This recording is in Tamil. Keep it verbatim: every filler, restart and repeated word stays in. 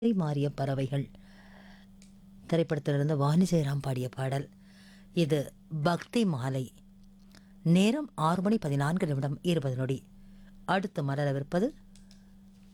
திசை மாறிய பறவைகள் திரைப்படத்திலிருந்து வாணி ஜெயராம் பாடிய பாடல். இது பக்தி மாலை. நேரம் ஆறு மணி பதினான்கு நிமிடம் இருபது நொடி. அடுத்து மலரவிருப்பது